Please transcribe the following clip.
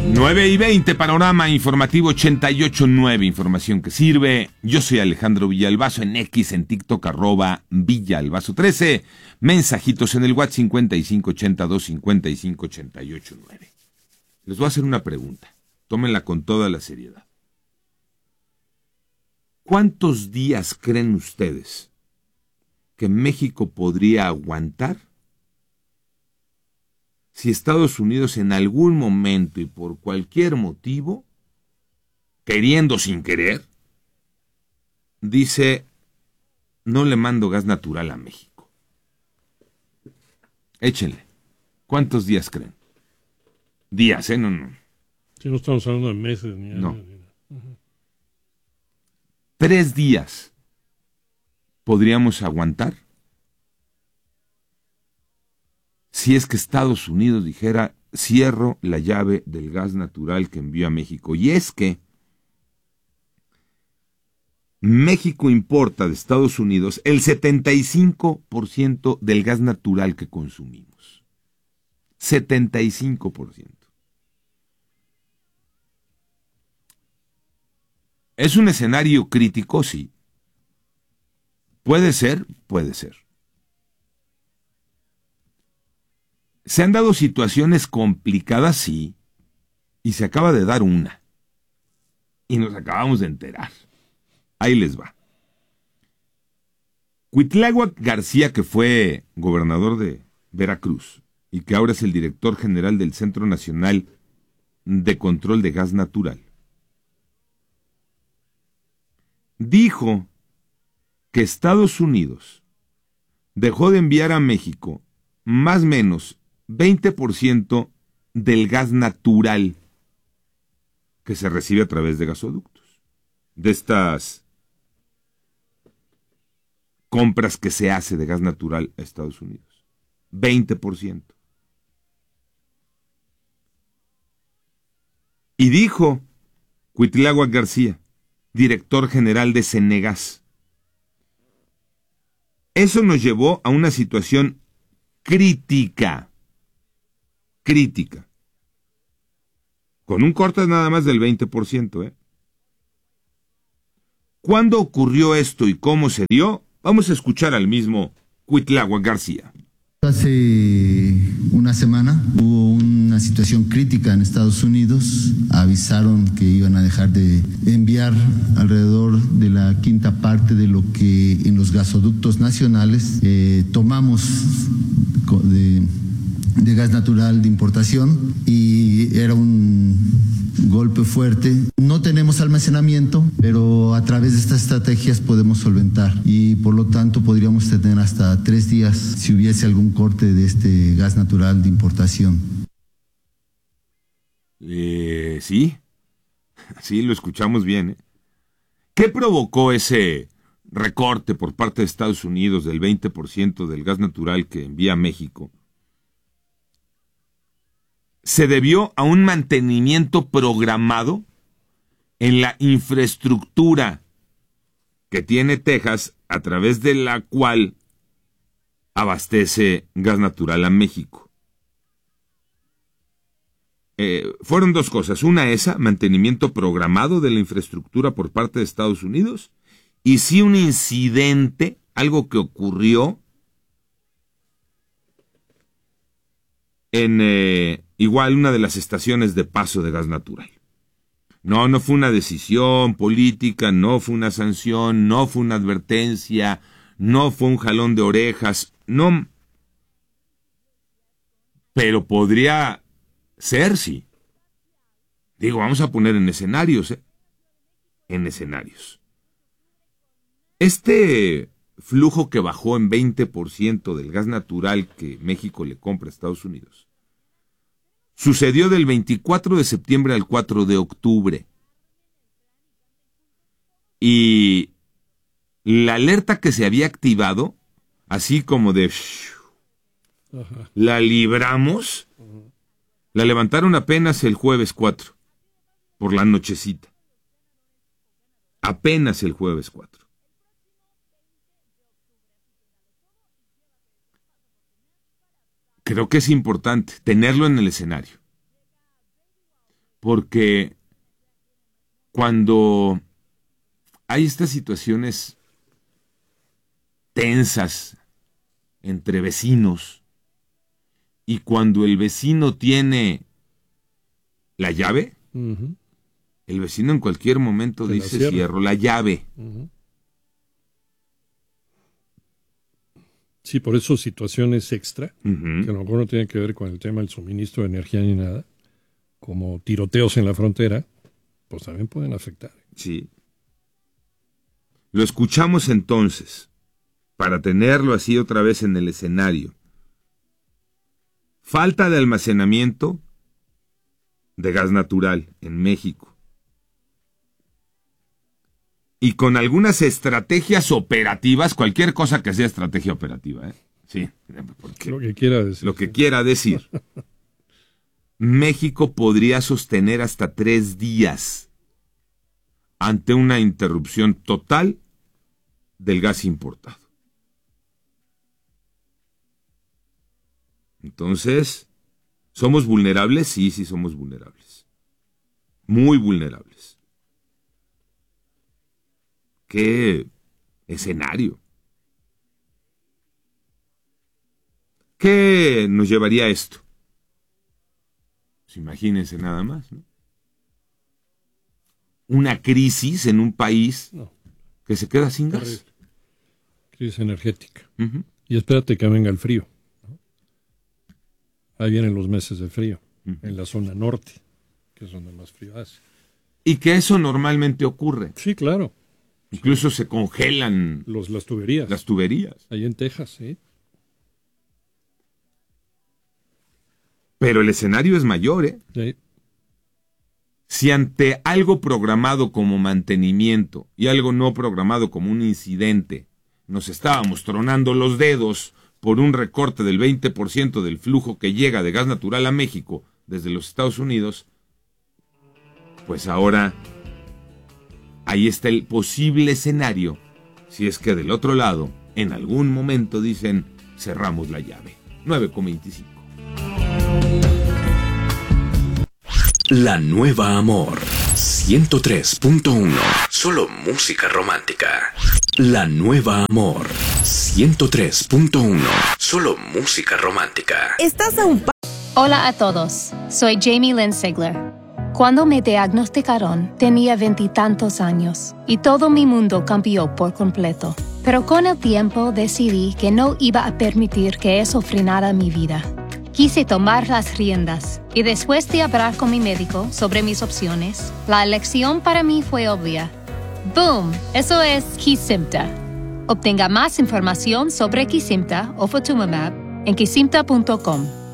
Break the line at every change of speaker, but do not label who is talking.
9:20, panorama informativo 88.9, información que sirve. Yo soy Alejandro Villalbazo, en X, en TikTok, @Villalbazo13. Mensajitos en el WhatsApp 5582-5588.9. Les voy a hacer una pregunta. Tómenla con toda la seriedad. ¿Cuántos días creen ustedes que México podría aguantar si Estados Unidos en algún momento y por cualquier motivo, queriendo sin querer, dice, no le mando gas natural a México? Échenle. ¿Cuántos días creen? Días, No.
Si no estamos hablando de meses ni años.
No. 3 días podríamos aguantar si es que Estados Unidos dijera, cierro la llave del gas natural que envío a México. Y es que México importa de Estados Unidos el 75% del gas natural que consumimos. 75%. ¿Es un escenario crítico? Sí. ¿Puede ser? Puede ser. ¿Se han dado situaciones complicadas? Sí. Y se acaba de dar una. Y nos acabamos de enterar. Ahí les va. Cuitláhuac García, que fue gobernador de Veracruz y que ahora es el director general del Centro Nacional de Control de Gas Natural, dijo que Estados Unidos dejó de enviar a México más o menos 20% del gas natural que se recibe a través de gasoductos, de estas compras que se hace de gas natural a Estados Unidos. 20%. Y dijo Cuitláhuac García, director general de Cenegas, eso nos llevó a una situación crítica, con un corte nada más del 20%. ¿Cuándo ocurrió esto y cómo se dio? Vamos a escuchar al mismo Cuitláhuac García.
Hace una semana hubo una situación crítica en Estados Unidos. Avisaron que iban a dejar de enviar alrededor de la quinta parte de lo que en los gasoductos nacionales tomamos de gas natural de importación, y era un golpe fuerte. No tenemos almacenamiento, pero a través de estas estrategias podemos solventar, y por lo tanto podríamos tener hasta 3 días si hubiese algún corte de este gas natural de importación.
Sí, lo escuchamos bien. ¿Qué provocó ese recorte por parte de Estados Unidos del 20% del gas natural que envía a México? Se debió a un mantenimiento programado en la infraestructura que tiene Texas, a través de la cual abastece gas natural a México. Fueron 2 cosas. Una, mantenimiento programado de la infraestructura por parte de Estados Unidos, y sí un incidente, algo que ocurrió en igual una de las estaciones de paso de gas natural. No fue una decisión política, no fue una sanción, no fue una advertencia, no fue un jalón de orejas, no. Pero podría ser, sí. Digo, vamos a poner en escenarios, En escenarios. Este flujo que bajó en 20% del gas natural que México le compra a Estados Unidos sucedió del 24 de septiembre al 4 de octubre. Y la alerta que se había activado, así como de la libramos, la levantaron apenas el jueves 4, por la nochecita. Apenas el jueves 4. Creo que es importante tenerlo en el escenario. porque cuando hay estas situaciones tensas entre vecinos y cuando el vecino tiene la llave, el vecino en cualquier momento dice cierro la llave.
Sí, por eso situaciones extra, que a lo mejor no tienen que ver con el tema del suministro de energía ni nada, como tiroteos en la frontera, pues también pueden afectar.
Sí. Lo escuchamos entonces, para tenerlo así otra vez en el escenario. Falta de almacenamiento de gas natural en México. Y con algunas estrategias operativas, cualquier cosa que sea estrategia operativa, sí, porque
lo que quiera decir.
Lo que quiera decir. México podría sostener hasta 3 días ante una interrupción total del gas importado. Entonces, ¿somos vulnerables? Sí, sí somos vulnerables. Muy vulnerables. ¿Qué escenario? ¿Qué nos llevaría a esto? Pues imagínense nada más, ¿no? Una crisis en un país que se queda sin gas.
Crisis energética. Y espérate que venga el frío, ¿no? Ahí vienen los meses de frío, en la zona norte, que es donde más frío hace.
Y que eso normalmente ocurre.
Sí, claro.
Incluso se congelan
las tuberías.
Las tuberías.
Ahí en Texas, sí.
Pero el escenario es mayor, ¿eh?
Sí.
Si ante algo programado como mantenimiento y algo no programado como un incidente, nos estábamos tronando los dedos por un recorte del 20% del flujo que llega de gas natural a México desde los Estados Unidos, pues ahora ahí está el posible escenario, si es que del otro lado, en algún momento dicen, cerramos la llave. 9:25.
La Nueva Amor 103.1. Solo música romántica. La Nueva Amor 103.1. Solo música romántica.
Estás a un
Hola a todos, soy Jamie Lynn Sigler. Cuando me diagnosticaron, tenía 20 y tantos años y todo mi mundo cambió por completo. Pero con el tiempo decidí que no iba a permitir que eso frenara mi vida. Quise tomar las riendas y después de hablar con mi médico sobre mis opciones, la elección para mí fue obvia. ¡Boom! Eso es Kesimpta. Obtenga más información sobre Kesimpta o Ofatumumab en kesimpta.com.